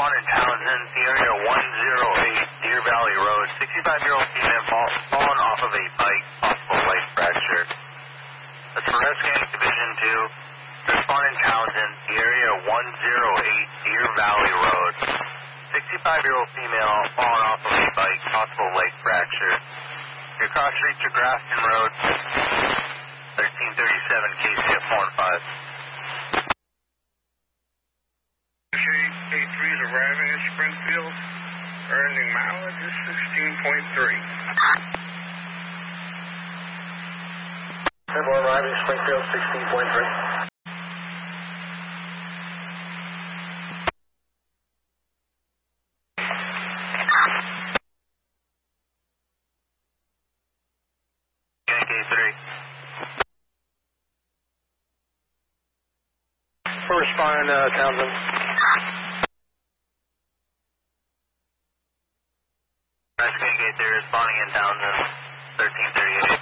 Respondent Townsend, Sierra 108, Deer Valley Road. 65-year-old female fallen off of a bike, possible leg fracture. That's for Rescue Division 2. Respondent Townsend, Sierra 108, Deer Valley Road. 65-year-old female fallen off of a bike, possible leg fracture. Your cross street to Grafton Road, 1337, KCF 415. A3 is arriving at Springfield. Earning mileage is 16.3. Temple arriving Springfield 16.3. Responding Townsend. Rescue Gate 3 responding in Townsend, 1338.